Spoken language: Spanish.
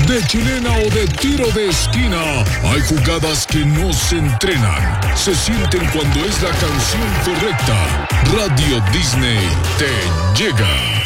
de chilena o de tiro de esquina, hay jugadas que no se entrenan, se sienten cuando es la canción correcta. Radio Disney te llega.